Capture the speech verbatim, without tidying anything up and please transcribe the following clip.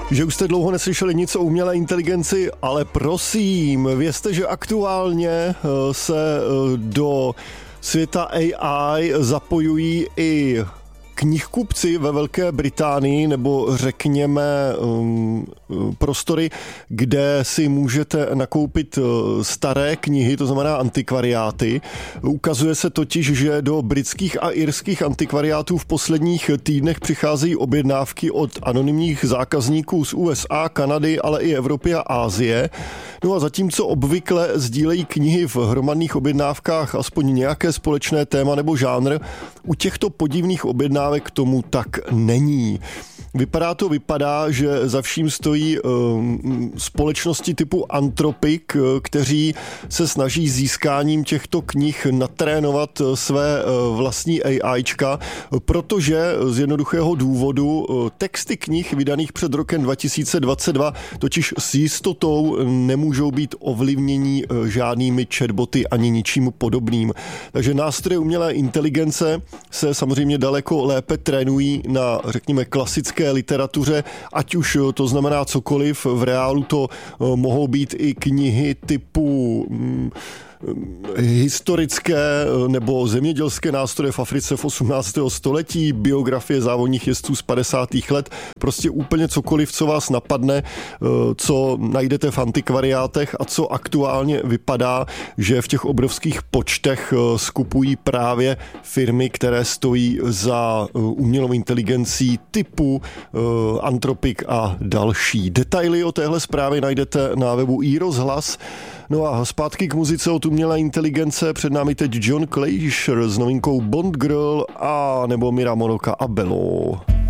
Že už jste dlouho neslyšeli nic o umělé inteligenci, ale prosím, vězte, že aktuálně se do světa A I zapojují i knihkupci ve Velké Británii, nebo řekněme um, prostory, kde si můžete nakoupit staré knihy, to znamená antikvariáty. Ukazuje se totiž, že do britských a irských antikvariátů v posledních týdnech přicházejí objednávky od anonymních zákazníků z U S A, Kanady, ale i Evropy a Asie. No a zatímco obvykle sdílejí knihy v hromadných objednávkách aspoň nějaké společné téma nebo žánr, u těchto podivných objednávek tomu tak není. Vypadá to vypadá, že za vším stojí um, společnosti typu Anthropic, kteří se snaží získáním těchto knih natrénovat své uh, vlastní AIčka, protože z jednoduchého důvodu uh, texty knih vydaných před rokem dva tisíce dvacet dva totiž s jistotou nemůžou být ovlivnění uh, žádnými chatboty ani ničím podobným. Takže nástroje umělé inteligence se samozřejmě daleko lépe trénují na, řekněme, klasické literatuře, ať už to znamená cokoliv, v reálu to mohou být i knihy typu historické nebo zemědělské nástroje v Africe v osmnáctém století, biografie závodních jezdců z padesátých let, prostě úplně cokoliv, co vás napadne, co najdete v antikvariátech a co aktuálně vypadá, že v těch obrovských počtech skupují právě firmy, které stojí za umělou inteligencí typu Anthropic a další. Detaily o téhle zprávě najdete na webu iRozhlas. No a zpátky k muzice od umělé inteligence, před námi teď John Glacier s novinkou Bond Girl a nebo Mira Moroka a Bello.